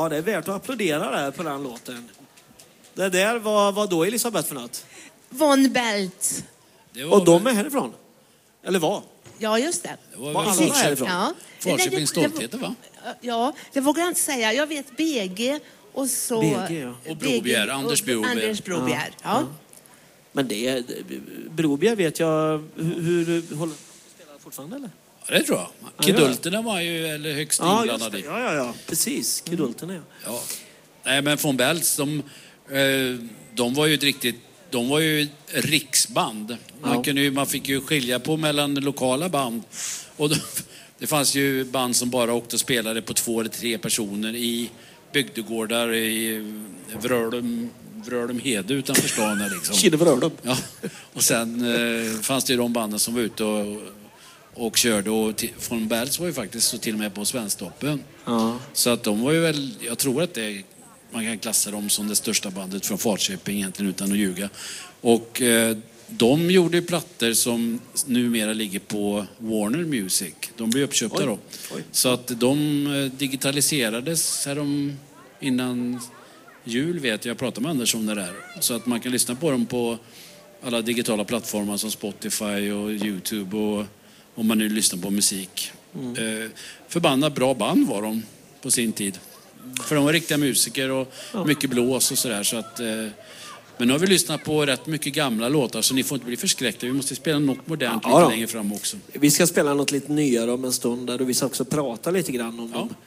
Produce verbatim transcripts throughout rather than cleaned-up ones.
Ja, det är värt att applådera där på den låten. Det där var vad då Elisabeth för något? Von Belt. Och de är härifrån? Eller vad? Ja, just det. Det var Var väl alla Falköping- härifrån? Ja. Falköpings Nej, det- det- stoltheter, va? Ja, det vågar jag inte säga. Jag vet B G och så... B G, ja. Och Brobjer, Anders Brobjer. Anders Brobjer, ja. Men det är... Brobjer vet jag... Hur, hur håller spelar fortfarande eller? Ja, det tror jag. Kidulterna var ju eller högst Ja, just inblandade det. i. Ja, ja, ja. Precis. Kidulterna, ja. Ja. Nej, men von Bells, de, eh, de var ju ett riktigt... De var ju ett riksband. Man, Ja. kunde ju, man fick ju skilja på mellan lokala band. Och då, det fanns ju band som bara åkte och spelade på två eller tre personer i bygdegårdar i Vrölum, Vrölum Hede utanför stan. här, Liksom. Kinnevrölum. Ja. Och sen eh, fanns det ju de banden som var ute och, och körde. Och t- von Bells var ju faktiskt så till och med på Svensktoppen. Ja. Så att de var ju väl, jag tror att det, man kan klassa dem som det största bandet från Falköping egentligen utan att ljuga. Och eh, de gjorde ju plattor som numera ligger på Warner Music. De blev uppköpta Oj, då. oj. Så att de eh, digitaliserades härom innan jul vet jag. Jag pratade med Anders om det där. Så att man kan lyssna på dem på alla digitala plattformar som Spotify och YouTube och om man nu lyssnar på musik. Mm. Eh, förbannat bra band var de på sin tid. För de var riktiga musiker och Ja. mycket blås och sådär. Så att, eh, men nu har vi lyssnat på rätt mycket gamla låtar så ni får inte bli förskräckta. Vi måste spela något modernt Ja, lite då. längre fram också. Vi ska spela något lite nyare om en stund där och vi ska också prata lite grann om, Ja. dem,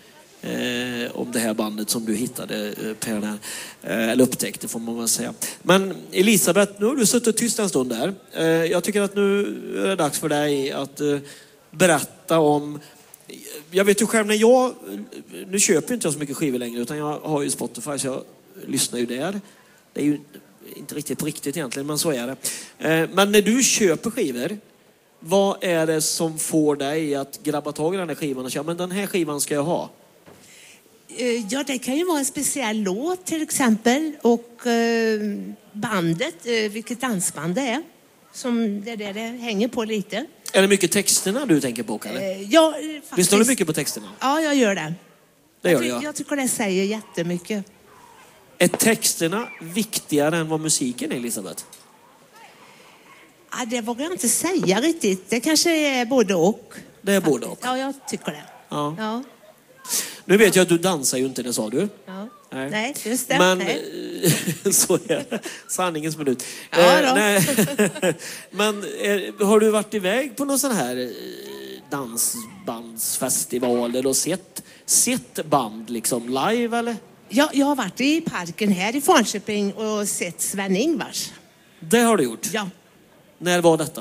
eh, om det här bandet som du hittade eh, Per där. Eh, eller upptäckte får man väl säga. Men Elisabeth, nu har du suttit tyst en stund där. Eh, jag tycker att nu är det dags för dig att eh, berätta om... Jag vet ju själv när jag... Nu köper inte jag så mycket skivor längre utan jag har ju Spotify så jag lyssnar ju där. Det är ju inte riktigt på riktigt egentligen, men så är det. Eh, men när du köper skivor, vad är det som får dig att grabba tag i den här skivan och säga, men den här skivan ska jag ha? Eh, Ja, det kan ju vara en speciell låt till exempel. Och eh, bandet, eh, vilket dansband det är. Som det är det det hänger på lite. Är det mycket texterna du tänker på, Kalle? Eh, Ja, eh, faktiskt. Lyssnar du mycket på texterna? Ja, jag gör det. Det jag, gör ty- jag. jag tycker det säger jättemycket. Är texterna viktigare än vad musiken är, Elisabeth? Ja, det vågar jag inte säga riktigt. Det kanske är både och. Det är både och. Ja, jag tycker det. Ja. Ja. Nu vet jag att du dansar ju inte, det sa du. Ja. Nej. Nej, just det. Men Nej. så är det. Sanningens minut. Ja, Eh, då. nej. Men eh, har du varit iväg på någon sån här eh, dansbandsfestival och sett, sett band liksom live eller? Ja, jag har varit i parken här i Falköping och sett Sven-Ingvars. Det har du gjort? Ja. När var detta?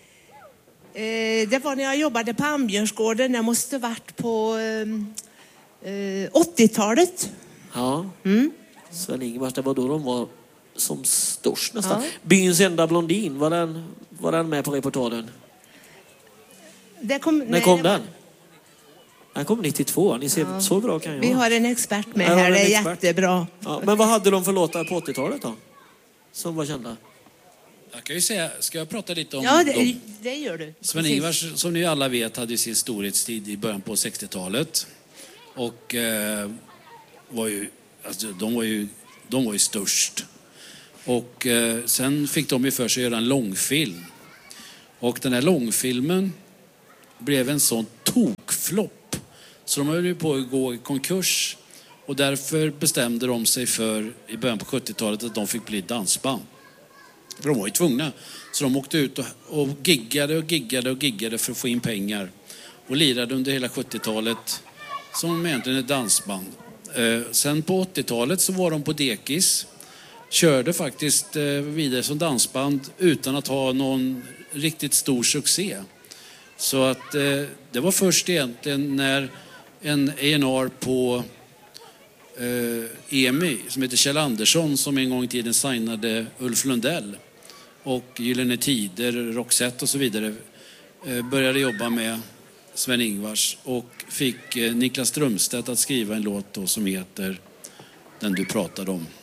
Eh, det var när jag jobbade på Ambjörnsgården. Jag måste varit på eh, eh, åttiotalet. Ja. Mm. Sven-Ingvars, det var då de var som störst nästan. Ja. Byns enda blondin, var den, var den med på reportagen? Det kom, När nej, kom det var- den? Den kom nittiotvå. Ni ser, så bra kan jag Vi vara. har en expert med Här har här. vi Det en är expert. jättebra. Ja, men vad hade de för låtar på åttiotalet då? Som var kända? Jag kan ju säga, ska jag prata lite om Ja, det, dem? det gör du. Sven-Ingvars, som ni alla vet, hade ju sin storhetstid i början på sextiotalet. Och eh, var ju, alltså, de, var ju, de var ju störst. Och eh, sen fick de ju för sig att göra en långfilm. Och den här långfilmen blev en sån tokflopp. Så de höll ju på att gå i konkurs. Och därför bestämde de sig för i början på sjuttiotalet att de fick bli dansband. För de var ju tvungna. Så de åkte ut och, och giggade och giggade och giggade för att få in pengar. Och lirade under hela sjuttiotalet som egentligen ett dansband. Eh, sen på åttiotalet så var de på dekis. Körde faktiskt eh, vidare som dansband utan att ha någon riktigt stor succé. Så att eh, det var först egentligen när en A and R på eh, E M I som heter Kjell Andersson som en gång i tiden signade Ulf Lundell och Gyllene Tider, Roxette och så vidare eh, började jobba med Sven-Ingvars och fick eh, Niklas Strömstedt att skriva en låt då som heter den du pratade om.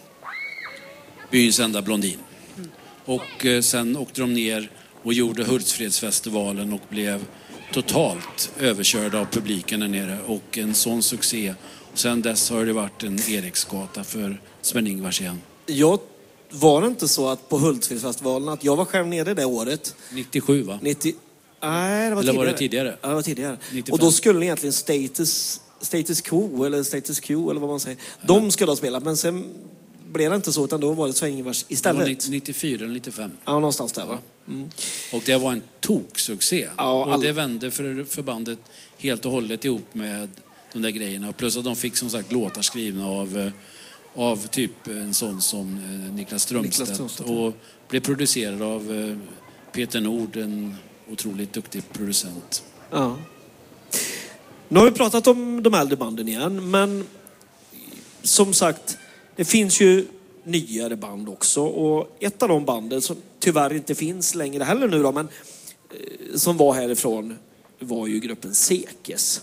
Byns enda blondin. Och eh, sen åkte de ner och gjorde Hultsfredsfestivalen och blev totalt överkörda av publiken där nere och en sån succé. Och sen dess har det varit en Eriksgata för Sven-Ingvars igen. Jag var det inte så att på Hultsfredsfestivalen att jag var själv nere det året? nittiosju va? nittio Nej, det var eller tidigare. var det tidigare? Ja, det var tidigare. nittiofem. Och då skulle egentligen Status, Status Quo eller Status Quo eller vad man säger. De ja. skulle ha spelat, men sen blev det inte så, utan då var det Sven-Ingvars istället. Det var nittiofyra eller nittiofem. Ja, någonstans där va. Mm. Och det var en toksuccé. Ja, all... Och det vände för förbandet helt och hållet ihop med de där grejerna. Plus att de fick som sagt låtar skrivna av, av typ en sån som Niklas Strömstedt. Niklas Strömstedt. Och blev producerad av Peter Nord, en otroligt duktig producent. Ja. Nu har vi pratat om de äldre banden igen, men som sagt, det finns ju nyare band också. Och ett av de banden som tyvärr inte finns längre heller nu då, men som var härifrån var ju gruppen Sekes.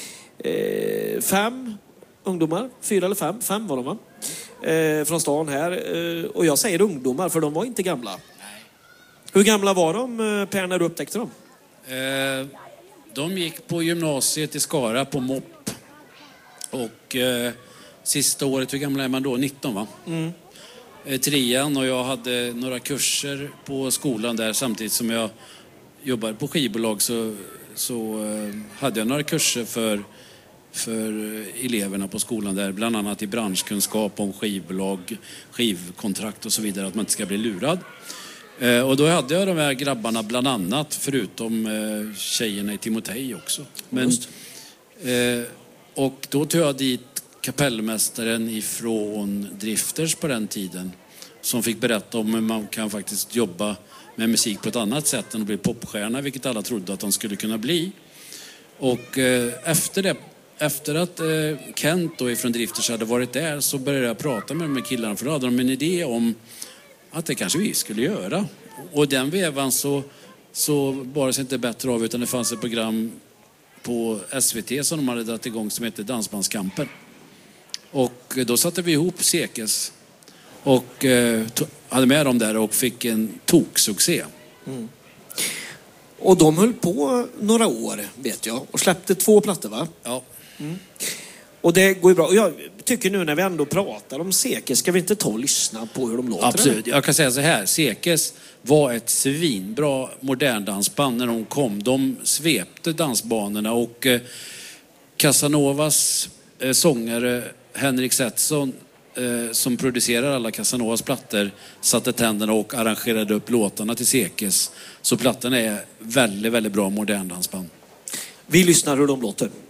Eh, fem ungdomar, fyra eller fem, fem var de va? Eh, från stan här. Eh, och jag säger ungdomar för de var inte gamla. Nej. Hur gamla var de, Per, när du upptäckte dem? Eh, de gick på gymnasiet i Skara på M O P. Och eh, sista året, hur gamla är man då? nitton va? Mm. Eh, trean, och jag hade några kurser på skolan där samtidigt som jag jobbade på skivbolag så, så eh, hade jag några kurser för för eleverna på skolan där, bland annat i branschkunskap om skivbolag, skivkontrakt och så vidare, att man inte ska bli lurad. Eh, och då hade jag de här grabbarna bland annat, förutom eh, tjejerna i Timotej också. Men, eh, och då tog jag dit kapellmästaren ifrån Drifters på den tiden, som fick berätta om hur man kan faktiskt jobba med musik på ett annat sätt än att bli popstjärna, vilket alla trodde att de skulle kunna bli. Och eh, efter det Efter att eh, Kent då ifrån Drifters hade varit där, så började jag prata med de här killarna, för då hade de en idé om att det kanske vi skulle göra. Och den vevan så, så bara sig inte bättre av, utan det fanns ett program på S V T som de hade dragit igång som heter Dansbandskampen. Och då satte vi ihop Sekes och eh, to- hade med dem där och fick en toksuccé. Mm. Och de höll på några år, vet jag, och släppte två plattor va? Ja. Mm. Och det går ju bra. Och jag tycker nu när vi ändå pratar om Sekes, ska vi inte ta och lyssna på hur de låter? Absolut. Eller? Jag kan säga så här. Sekes var ett svinbra modern dansband när de kom. De svepte dansbanorna och eh, Casanovas eh, sångare Henrik Setson eh, som producerar alla Casanovas plattor satte tänderna och arrangerade upp låtarna till Sekes. Så plattorna är väldigt, väldigt bra modern dansband. Vi lyssnar hur de låter.